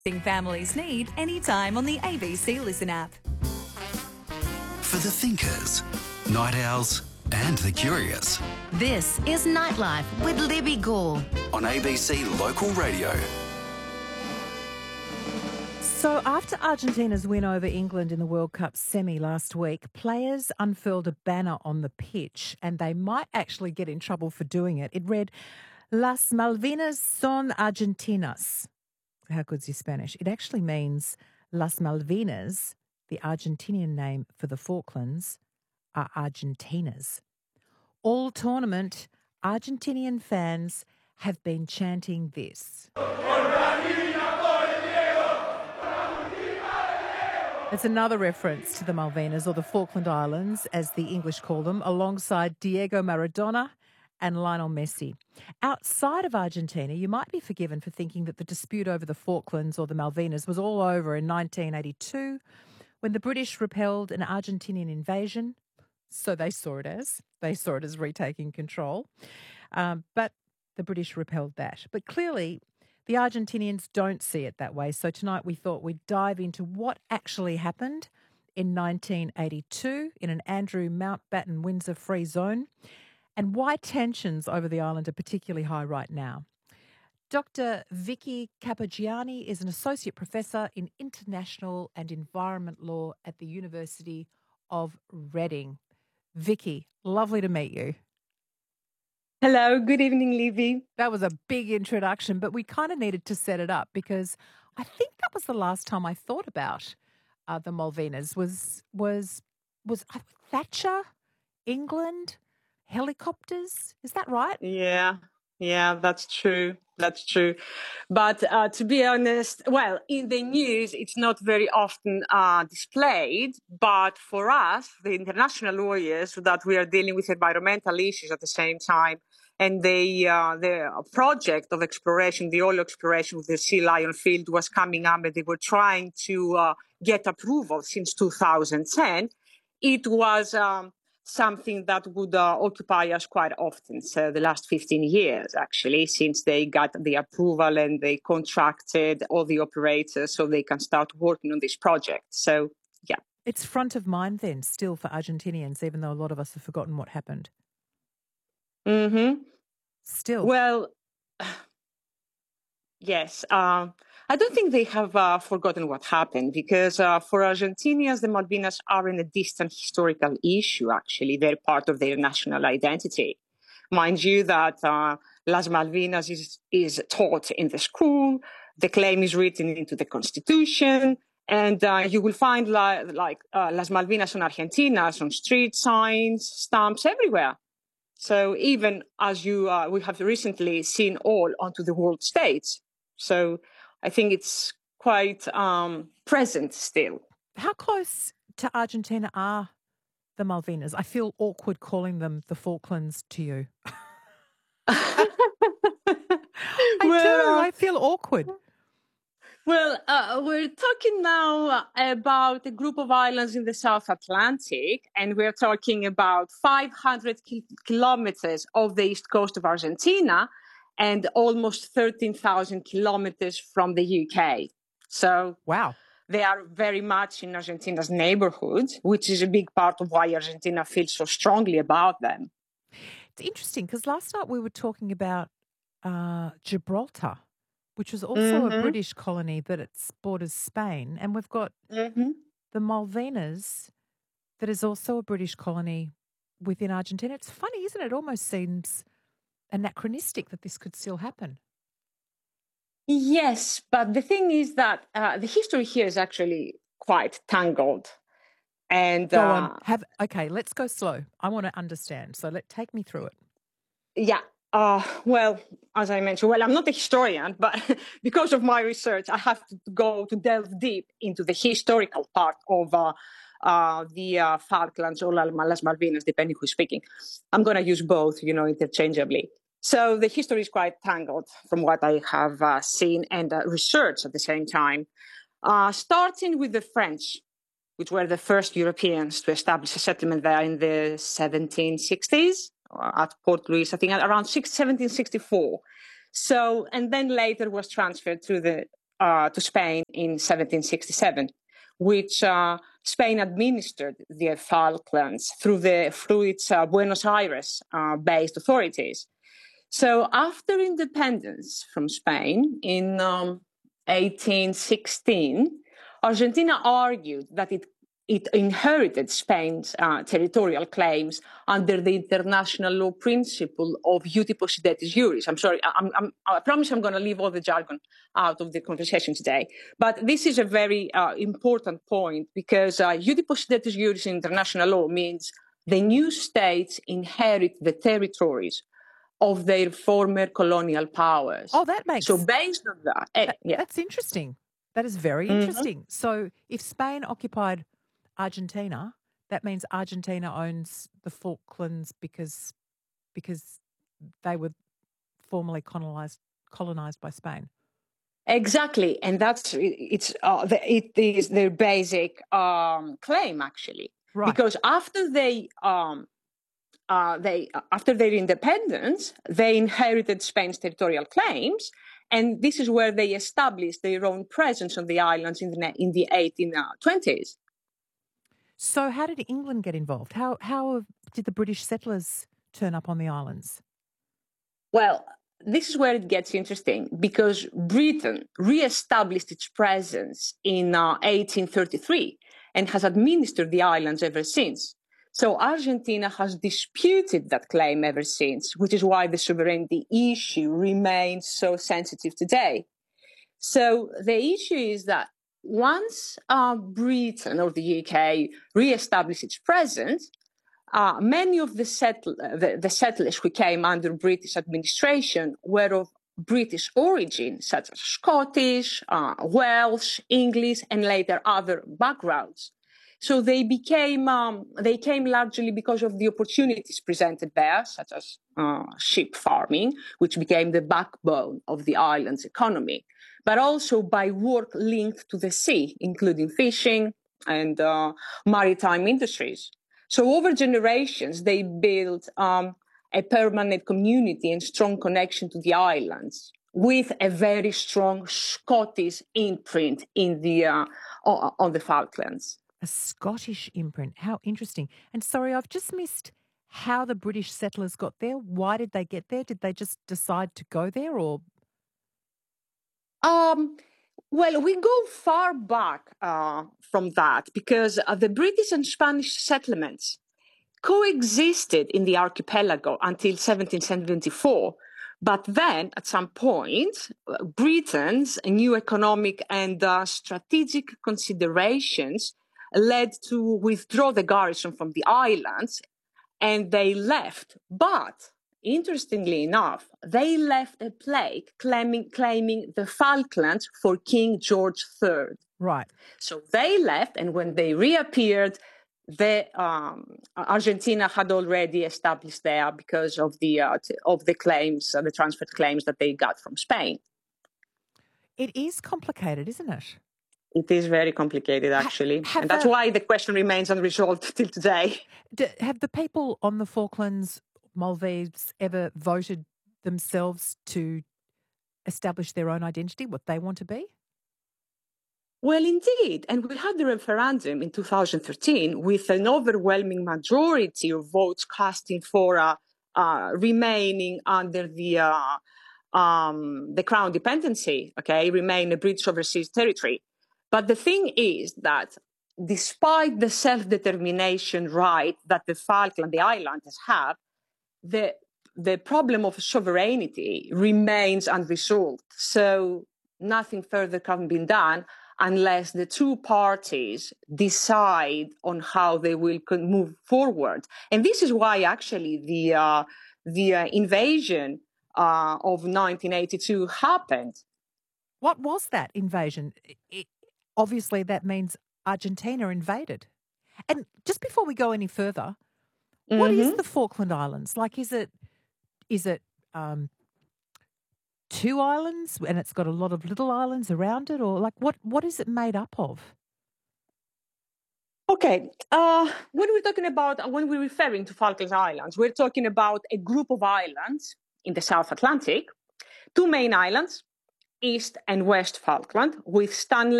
families need anytime on the ABC Listen app. For the thinkers, night owls and the curious. This is Nightlife with Libby Gore On ABC Local Radio. So after Argentina's win over England in the World Cup semi last week, players unfurled a banner on the pitch and they might actually get in trouble for doing it. It read, Las Malvinas son Argentinas. How good's your Spanish? It actually means Las Malvinas, the Argentinian name for the Falklands, are Argentinas. All tournament, Argentinian fans have been chanting this. It's another reference to the Malvinas, or the Falkland Islands, as the English call them, alongside Diego Maradona and Lionel Messi. Outside of Argentina, you might be forgiven for thinking that the dispute over the Falklands or the Malvinas was all over in 1982 when the British repelled an Argentinian invasion. So they saw it as. They saw it as retaking control. But the British repelled that. But clearly, the Argentinians don't see it that way. So tonight we thought we'd dive into what actually happened in 1982 in an Andrew Mountbatten Windsor free zone and why tensions over the island are particularly high right now. Dr. Vicky Capagiani is an associate professor in international and environment law at the University of Reading. Vicky, lovely to meet you. Hello, good evening, Libby. That was a big introduction, but we kind of needed to set it up because I think that was the last time I thought about the Malvinas was Thatcher, England, helicopters. Is that right? Yeah, that's true. That's true. But to be honest, well, in the news, it's not very often displayed. But for us, the international lawyers, that we are dealing with environmental issues at the same time, and the project of exploration, the oil exploration of the Sea Lion field was coming up, and they were trying to get approval since 2010. It was something that would occupy us quite often. So the last 15 years, actually, since they got the approval and they contracted all the operators so they can start working on this project. So, yeah. It's front of mind then still for Argentinians, even though a lot of us have forgotten what happened. Mm-hmm. Still. Well, yes. I don't think they have forgotten what happened because for Argentinians, the Malvinas aren't a distant historical issue, actually. They're part of their national identity. Mind you that Las Malvinas is taught in the school, the claim is written into the Constitution, and you will find Las Malvinas on Argentinas, on street signs, stamps, everywhere. So even as we have recently seen all onto the world stage. So I think it's quite present still. How close to Argentina are the Malvinas? I feel awkward calling them the Falklands to you. I feel awkward. Well, we're talking now about a group of islands in the South Atlantic, and we're talking about 500 kilometers of the east coast of Argentina and almost 13,000 kilometers from the UK. So wow, they are very much in Argentina's neighborhood, which is a big part of why Argentina feels so strongly about them. It's interesting because last night we were talking about Gibraltar, which was also a British colony that it's borders Spain. And we've got the Malvinas that is also a British colony within Argentina. It's funny, isn't it? It almost seems anachronistic that this could still happen. Yes, but the thing is that the history here is actually quite tangled. And go on. Okay, let's go slow. I want to understand. So take me through it. Yeah. Well, as I mentioned, I'm not a historian, but because of my research, I have to delve deep into the historical part of the Falklands or Las Malvinas, depending who's speaking. I'm going to use both, interchangeably. So the history is quite tangled from what I have seen and researched at the same time. Starting with the French, which were the first Europeans to establish a settlement there in the 1760s at Port Louis, I think around 1764. So, and then later was transferred to the to Spain in 1767, which Spain administered the Falklands through its Buenos Aires-based authorities. So after independence from Spain in 1816, Argentina argued that it inherited Spain's territorial claims under the international law principle of iuti possidetis juris. I'm sorry, I promise I'm going to leave all the jargon out of the conversation today. But this is a very important point because iuti possidetis juris in international law means the new states inherit the territories of their former colonial powers. Oh, that makes... So based on that... That's interesting. That is very interesting. So if Spain occupied Argentina, that means Argentina owns the Falklands because they were formerly colonized by Spain. Exactly, and it is their basic claim actually, right? Because after after their independence, they inherited Spain's territorial claims, and this is where they established their own presence on the islands in the 1820s. So how did England get involved? How did the British settlers turn up on the islands? Well, this is where it gets interesting because Britain re-established its presence in 1833 and has administered the islands ever since. So Argentina has disputed that claim ever since, which is why the sovereignty issue remains so sensitive today. So the issue is that once Britain or the UK re-established its presence, many of the settlers who came under British administration were of British origin, such as Scottish, Welsh, English, and later other backgrounds. So they came largely because of the opportunities presented there, such as sheep farming, which became the backbone of the island's economy, but also by work linked to the sea, including fishing and maritime industries. So over generations, they built a permanent community and strong connection to the islands with a very strong Scottish imprint on the Falklands. A Scottish imprint. How interesting. And sorry, I've just missed how the British settlers got there. Why did they get there? Did they just decide to go there or? Well, we go far back from that because the British and Spanish settlements coexisted in the archipelago until 1774. But then, at some point, Britain's new economic and strategic considerations led to withdraw the garrison from the islands, and they left. But interestingly enough, they left a plaque claiming the Falklands for King George III. Right. So they left, and when they reappeared, Argentina had already established there because of the claims, the transferred claims that they got from Spain. It is complicated, isn't it? It is very complicated, actually. And that's why the question remains unresolved till today. Have the people on the Falklands, Maldives, ever voted themselves to establish their own identity, what they want to be? Well, indeed. And we had the referendum in 2013 with an overwhelming majority of votes casting for remaining under the Crown dependency, remain a British overseas territory. But the thing is that despite the self-determination right that the Falkland, the islanders have, the problem of sovereignty remains unresolved. So nothing further can be done unless the two parties decide on how they will move forward. And this is why actually the invasion of 1982 happened. What was that invasion? Obviously, that means Argentina invaded. And just before we go any further, what is the Falkland Islands? Like, is it two islands and it's got a lot of little islands around it, or like what is it made up of? Okay, when we're referring to Falkland Islands, we're talking about a group of islands in the South Atlantic, two main islands, East and West Falkland, with Stanley